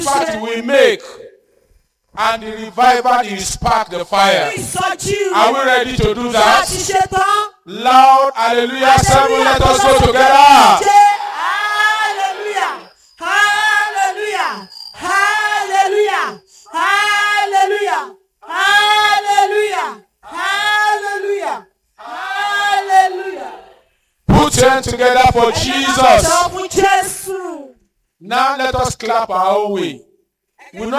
impact we make and the revival will spark the fire. Are we ready to do that? Loud hallelujah 7, let us go together. Hallelujah! Hallelujah! Hallelujah! Hallelujah! Hallelujah! Hallelujah! Hallelujah! Put hands together for Jesus. Now let us clap our own way. We